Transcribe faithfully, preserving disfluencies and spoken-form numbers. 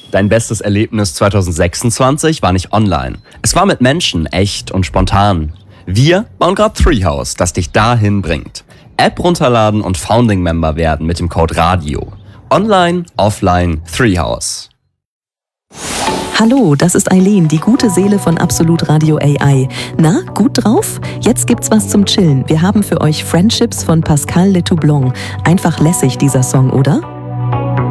Dein bestes Erlebnis zwanzig sechsundzwanzig war nicht online. Es war mit Menschen, echt und spontan. Wir bauen gerade Treehouse, das dich dahin bringt. App runterladen und Founding-Member werden mit dem Code RADIO. Online, offline, Treehouse. Hallo, das ist Eileen, die gute Seele von Absolut Radio A I. Na, gut drauf? Jetzt gibt's was zum Chillen. Wir haben für euch Friendships von Pascal Letoublon. Einfach lässig, dieser Song, oder?